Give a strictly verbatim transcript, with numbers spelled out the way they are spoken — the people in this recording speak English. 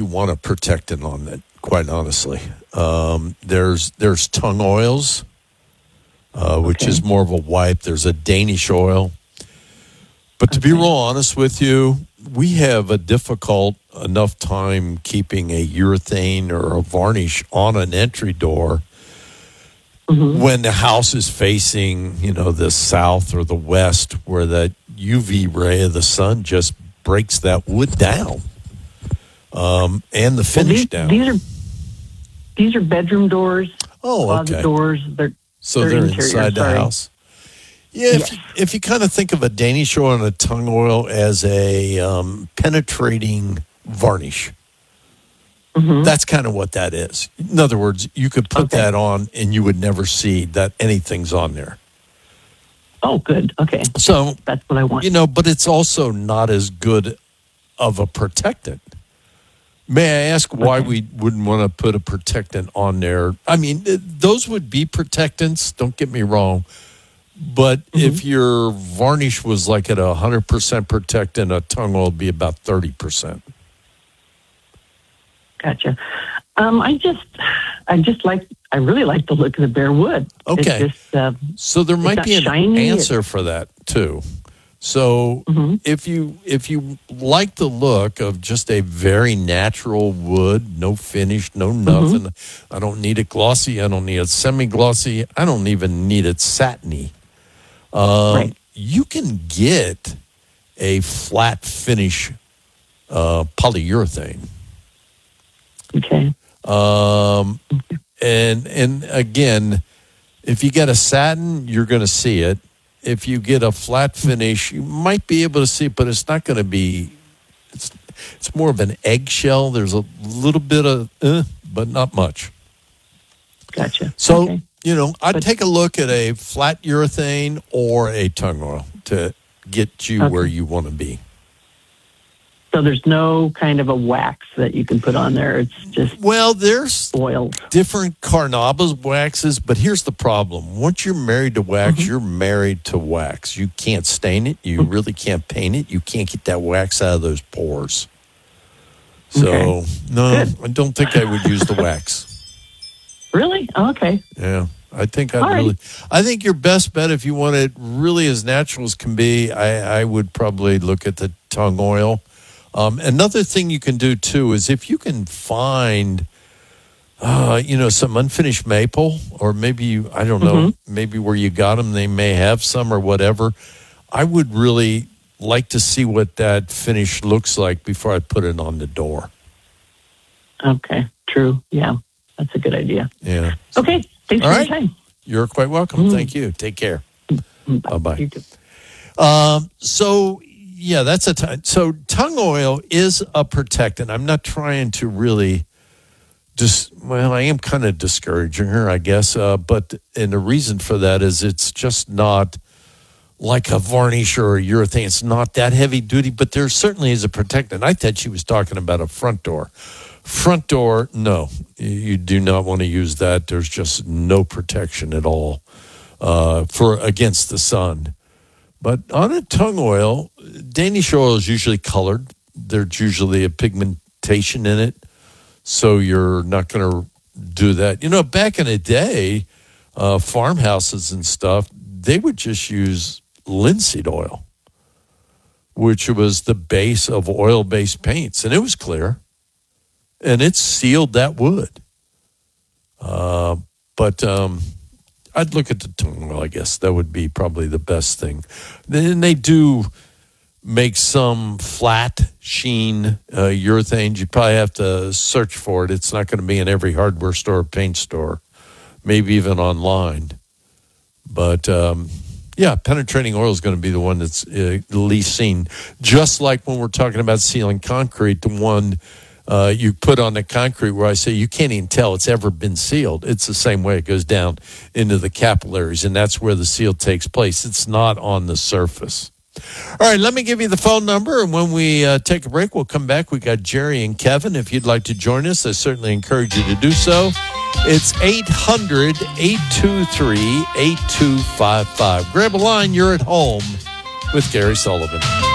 you want a protectant on that, quite honestly. Um, there's there's tongue oils, uh, which Okay. is more of a wipe. There's a Danish oil. But to be Okay. real honest with you, we have a difficult enough time keeping a urethane or a varnish on an entry door Mm-hmm. when the house is facing, you know, the south or the west, where that U V ray of the sun just breaks that wood down, um, and the Well, finish these, down. these are these are bedroom doors, oh, closet okay. doors. They're So they're, they're interior, inside the sorry. house. Yeah, if, Yes. you, if you kind of think of a Danish oil and a tongue oil as a um, penetrating varnish, Mhm. that's kind of what that is. In other words, you could put Okay. that on and you would never see that anything's on there. Oh, good. Okay, So, that's what I want. you know, but it's also not as good of a protectant. May I ask why Okay. we wouldn't want to put a protectant on there? I mean, th- those would be protectants, don't get me wrong. But if your varnish was like at a one hundred percent protectant, a tongue oil would be about thirty percent. Gotcha. Um, I just, I just like, I really like the look of the bare wood. Okay. It's just, uh, So there might not be an shiny. answer for that too. So Mhm. if you if you like the look of just a very natural wood, no finish, no nothing, I don't need it glossy, I don't need it semi-glossy, I don't even need it satiny. Um, Right. You can get a flat finish uh, polyurethane. okay. Um, and and again, if you get a satin, you're going to see it. If you get a flat finish, you might be able to see it, but it's not going to be. It's it's more of an eggshell. There's a little bit of, uh, but not much. Gotcha. So Okay. you know, I'd But- take a look at a flat urethane or a tongue oil to get you Okay. where you want to be. So there's no kind of a wax that you can put on there. It's just Well, there's oils. different Carnauba's waxes, but here's the problem. Once you're married to wax, Mm-hmm. you're married to wax. You can't stain it. You really can't paint it. You can't get that wax out of those pores. So, Okay. no, Good. I don't think I would use the wax. Really? Oh, okay. Yeah, I think I'd All right. really. I think your best bet, if you want it really as natural as can be, I, I would probably look at the tongue oil. Um, another thing you can do too is if you can find, uh, you know, some unfinished maple, or maybe you, I don't know, Mm-hmm. maybe where you got them, they may have some or whatever. I would really like to see what that finish looks like before I put it on the door. Okay. True. Yeah. That's a good idea. Yeah. Okay. Thanks All for right. your time. You're quite welcome. Thank you. Take care. Bye. Bye-bye. You too. Um, so yeah, that's a t- so tongue oil is a protectant. I'm not trying to really just well, I am kind of discouraging her, I guess. Uh, but and the reason for that is it's just not like a varnish or a urethane. It's not that heavy duty, but there certainly is a protectant. I thought she was talking about a front door. Front door, no, you do not want to use that. There's just no protection at all uh, for against the sun. But on a tongue oil, Danish oil is usually colored. There's usually a pigmentation in it, so you're not going to do that. You know, back in the day, uh, farmhouses and stuff, they would just use linseed oil, which was the base of oil-based paints, and it was clear, and it sealed that wood. Uh, but... Um, I'd look at the tongue oil, I guess. That would be probably the best thing. Then they do make some flat sheen uh, urethanes. You probably have to search for it. It's not going to be in every hardware store or paint store, maybe even online. But, um, yeah, penetrating oil is going to be the one that's uh, the least seen. Just like when we're talking about sealing concrete, the one uh, you put on the concrete where I say you can't even tell it's ever been sealed. It's the same way it goes down into the capillaries, and that's where the seal takes place. It's not on the surface. All right, let me give you the phone number, and when we uh, take a break, we'll come back. We got Jerry and Kevin. If you'd like to join us, I certainly encourage you to do so. It's eight hundred, eight two three, eight two five five. Grab a line. You're at home with Gary Sullivan.